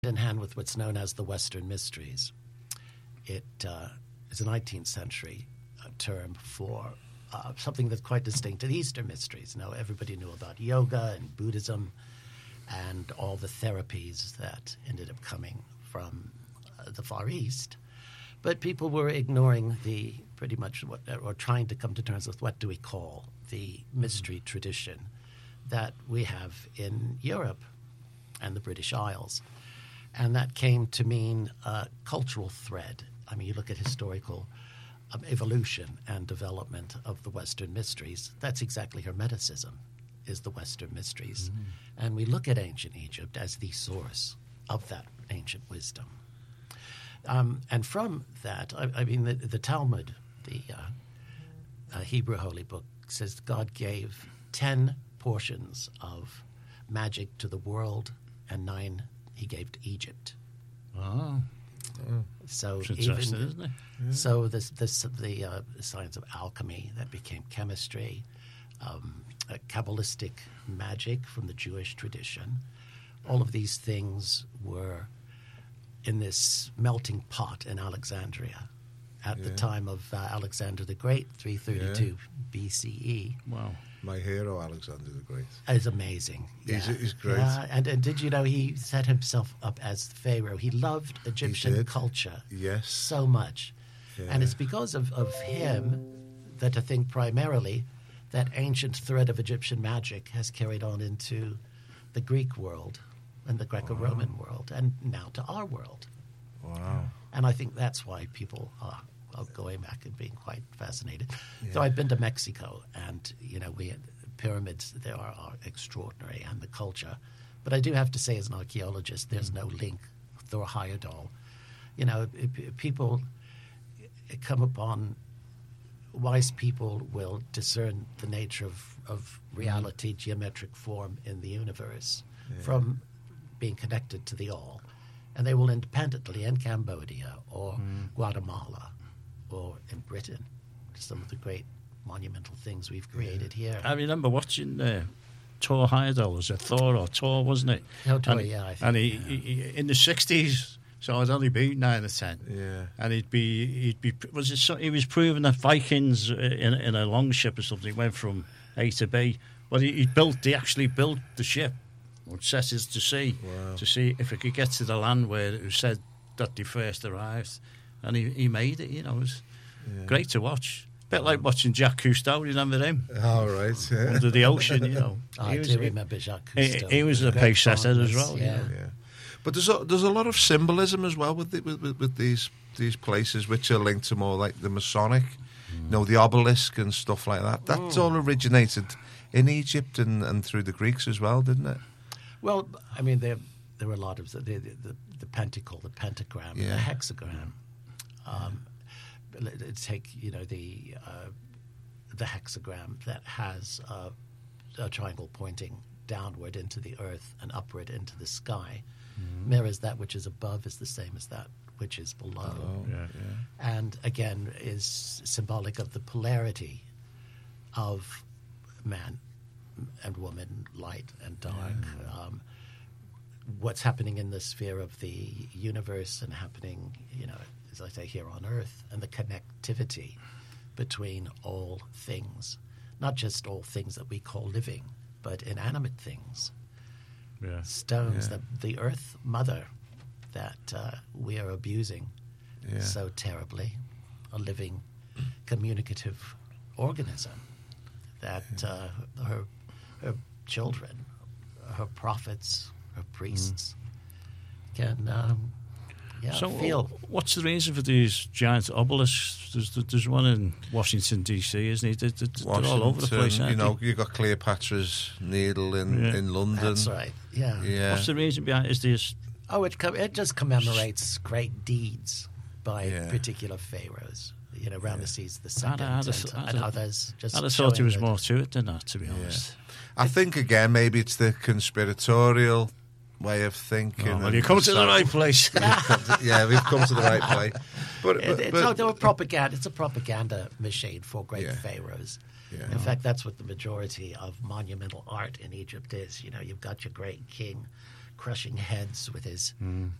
in hand with what's known as the Western Mysteries. It is a 19th century term for something that's quite distinct to the Eastern Mysteries. Now, everybody knew about yoga and Buddhism and all the therapies that ended up coming from the Far East. But people were ignoring or trying to come to terms with what do we call the mystery tradition that we have in Europe and the British Isles. And that came to mean a cultural thread. I mean, you look at historical evolution and development of the Western mysteries. That's exactly Hermeticism, is the Western mysteries. Mm-hmm. And we look at ancient Egypt as the source of that ancient wisdom. And from that, I mean, the Talmud, the Hebrew holy book, says God gave 10 portions of magic to the world and 9 he gave to Egypt. Oh. So it's interesting, isn't it? Yeah. So the science of alchemy that became chemistry, Kabbalistic magic from the Jewish tradition, all of these things were in this melting pot in Alexandria at the time of Alexander the Great, 332 BCE. Wow. My hero, Alexander the Great. Is amazing. He's great. And did you know he set himself up as Pharaoh? He loved Egyptian culture so much. Yeah. And it's because of him that I think primarily that ancient thread of Egyptian magic has carried on into the Greek world and the Greco-Roman world and now to our world. Wow. And I think that's why people are going back and being quite fascinated. Yeah. So I've been to Mexico, and pyramids there are extraordinary, and the culture. But I do have to say, as an archaeologist, there's no link through a Heyerdahl. People come upon wise people will discern the nature of reality, geometric form in the universe from being connected to the all, and they will independently in Cambodia or Guatemala or in Britain, some of the great monumental things we've created here. I remember watching Thor Heyerdahl. Was it Thor or Thor, wasn't it? No, Thor, I think. And he in the 60s, so I'd only be 9 or 10. Yeah. And he was proving that Vikings in a longship or something went from A to B. Well, he actually built the ship, which set us to sea, to see if it could get to the land where it was said that they first arrived. And he made it, It was great to watch. A bit like watching Jacques Cousteau, remember him? Oh, right, yeah. Under the ocean, I do remember Jacques Cousteau. He was a pace setter as well. Yeah. But there's a lot of symbolism as well with these places, which are linked to more like the Masonic, the obelisk and stuff like that. That's all originated in Egypt and through the Greeks as well, didn't it? Well, I mean, there were a lot of the pentacle, the pentagram, the hexagram. Take the hexagram that has a triangle pointing downward into the earth and upward into the sky, mirrors that which is above is the same as that which is below, and again is symbolic of the polarity of man and woman, light and dark. What's happening in the sphere of the universe and happening, as I say, here on Earth, and the connectivity between all things, not just all things that we call living, but inanimate things. Yeah. Stones, the Earth Mother that we are abusing so terribly, a living, communicative organism that her children, her prophets, her priests can feel. What's the reason for these giant obelisks? There's one in Washington D.C., isn't it? They're all over the place. You've got Cleopatra's Needle in London. That's right. Yeah. What's the reason behind it? Is this? Oh, it just commemorates great deeds by particular pharaohs. Ramesses II and others. I'd have thought there was more to it than that, to be honest. I think, again, maybe it's the conspiratorial way of thinking. Well, you come to the right place. We've come to the right place. But it's a propaganda machine for great pharaohs. Yeah. In fact, that's what the majority of monumental art in Egypt is. You've got your great king crushing heads with his